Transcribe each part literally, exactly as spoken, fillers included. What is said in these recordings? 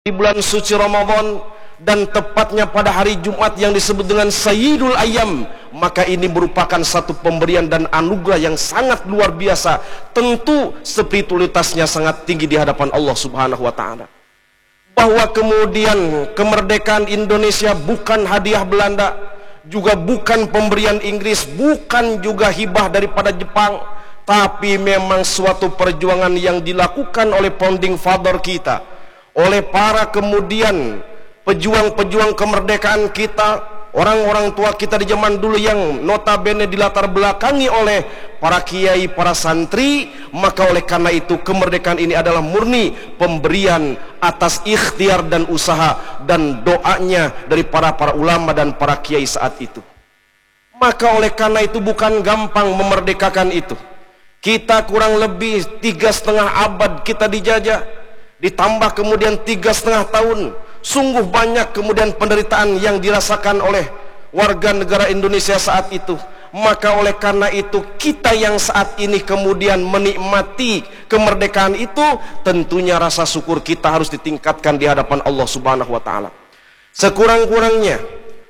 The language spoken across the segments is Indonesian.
di bulan suci Ramadan dan tepatnya pada hari Jumat yang disebut dengan Sayyidul Ayyam, maka ini merupakan satu pemberian dan anugerah yang sangat luar biasa. Tentu spiritualitasnya sangat tinggi di hadapan Allah Subhanahu wa taala. Bahwa kemudian kemerdekaan Indonesia bukan hadiah Belanda, juga bukan pemberian Inggris, bukan juga hibah daripada Jepang, tapi memang suatu perjuangan yang dilakukan oleh founding father kita, oleh para kemudian pejuang-pejuang kemerdekaan kita, orang-orang tua kita di zaman dulu yang notabene dilatar belakangi oleh para kiai, para santri. Maka oleh karena itu kemerdekaan ini adalah murni pemberian atas ikhtiar dan usaha dan doanya dari para para ulama dan para kiai saat itu. Maka oleh karena itu bukan gampang memerdekakan itu. Kita kurang lebih tiga setengah abad kita dijajah, ditambah kemudian tiga setengah tahun. Sungguh banyak kemudian penderitaan yang dirasakan oleh warga negara Indonesia saat itu. Maka oleh karena itu kita yang saat ini kemudian menikmati kemerdekaan itu, tentunya rasa syukur kita harus ditingkatkan di hadapan Allah Subhanahu wa taala. Sekurang-kurangnya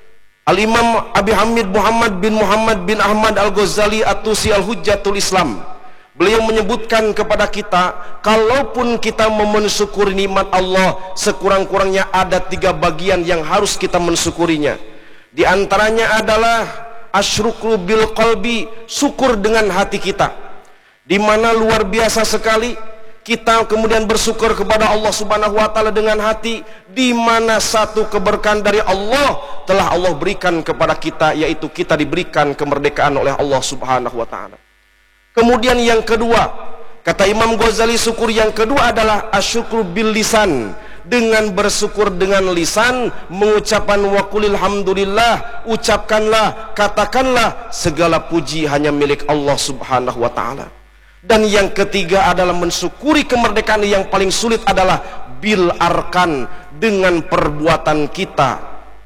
Al-Imam Abi Hamid Muhammad bin Muhammad bin Ahmad Al-Ghazali At-Tusi Al-Hujjatul Islam, beliau menyebutkan kepada kita, kalaupun kita mensyukuri nikmat Allah, sekurang-kurangnya ada tiga bagian yang harus kita mensyukurinya. Di antaranya adalah asyukru bil qalbi, syukur dengan hati kita, di mana luar biasa sekali kita kemudian bersyukur kepada Allah Subhanahu wa taala dengan hati, di mana satu keberkahan dari Allah telah Allah berikan kepada kita, yaitu kita diberikan kemerdekaan oleh Allah Subhanahu wa taala. Kemudian yang kedua, kata Imam Ghazali, syukur yang kedua adalah asyukru bil lisan, dengan bersyukur dengan lisan, mengucapkan wa qulil hamdulillah, ucapkanlah, katakanlah segala puji hanya milik Allah Subhanahu wa taala. Dan yang ketiga adalah mensyukuri kemerdekaan yang paling sulit adalah bil arkan, dengan perbuatan kita.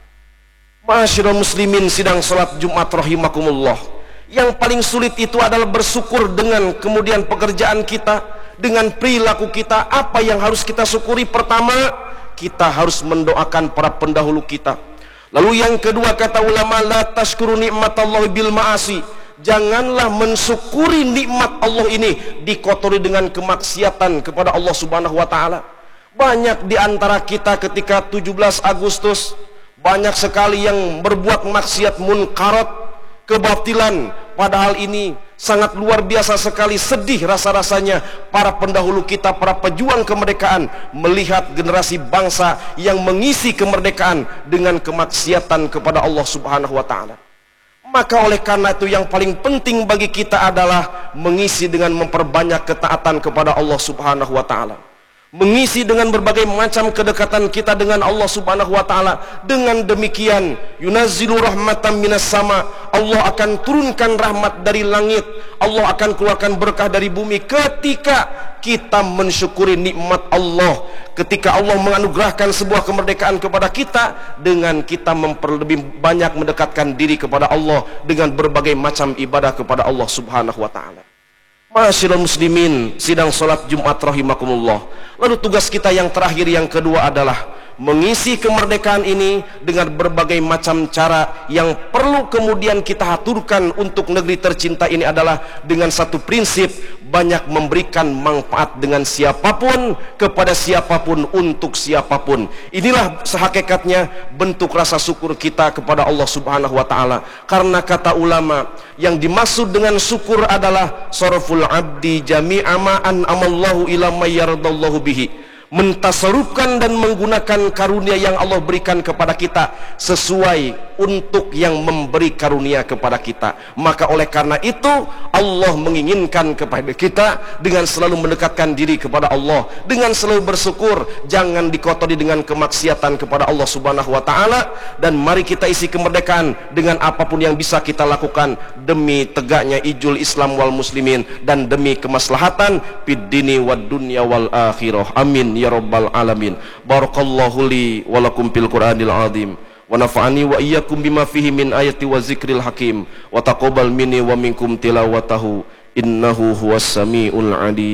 Ma'asyiral muslimin sidang salat Jumat rahimakumullah, yang paling sulit itu adalah bersyukur dengan kemudian pekerjaan kita, dengan perilaku kita. Apa yang harus kita syukuri? Pertama, kita harus mendoakan para pendahulu kita. Lalu yang kedua, kata ulama, la tashkuru nikmatallahi bil ma'asi, janganlah mensyukuri nikmat Allah ini dikotori dengan kemaksiatan kepada Allah Subhanahu wa taala. Banyak di antara kita ketika tujuh belas Agustus banyak sekali yang berbuat maksiat munkarat, kebatilan. Padahal ini sangat luar biasa sekali, sedih rasa-rasanya para pendahulu kita, para pejuang kemerdekaan, melihat generasi bangsa yang mengisi kemerdekaan dengan kemaksiatan kepada Allah Subhanahu wa taala. Maka oleh karena itu yang paling penting bagi kita adalah mengisi dengan memperbanyak ketaatan kepada Allah Subhanahu wa taala, mengisi dengan berbagai macam kedekatan kita dengan Allah Subhanahu wa taala. Dengan demikian yunazzilu rahmatan minas sama, Allah akan turunkan rahmat dari langit, Allah akan keluarkan berkah dari bumi ketika kita mensyukuri nikmat Allah. Ketika Allah menganugerahkan sebuah kemerdekaan kepada kita, dengan kita memperlebih banyak mendekatkan diri kepada Allah dengan berbagai macam ibadah kepada Allah Subhanahu wa taala. Ma'asyiral muslimin sidang salat Jumat rahimakumullah. Lalu tugas kita yang terakhir, yang kedua adalah mengisi kemerdekaan ini dengan berbagai macam cara. Yang perlu kemudian kita aturkan untuk negeri tercinta ini adalah dengan satu prinsip, banyak memberikan manfaat dengan siapapun, kepada siapapun, untuk siapapun. Inilah sehakikatnya bentuk rasa syukur kita kepada Allah Subhanahu wa taala. Karena kata ulama, yang dimaksud dengan syukur adalah sarful abdi jami'a ma an'amallahu ila may yardallahu bihi, mentasarufkan dan menggunakan karunia yang Allah berikan kepada kita sesuai untuk yang memberi karunia kepada kita. Maka oleh karena itu Allah menginginkan kepada kita dengan selalu mendekatkan diri kepada Allah, dengan selalu bersyukur, jangan dikotori dengan kemaksiatan kepada Allah Subhanahu wa taala. Dan mari kita isi kemerdekaan dengan apapun yang bisa kita lakukan demi tegaknya ijul Islam wal muslimin dan demi kemaslahatan fid dini wad dunya wal akhirah. Amin ya rabbal alamin. Barakallahu li wa lakum fil Qur'anil azim, wa nafa'ani wa iyyakum bima fihi min ayati wa zikril hakim, wa taqabbal minni wa minkum tilawatahu, innahu huwas samiul alim.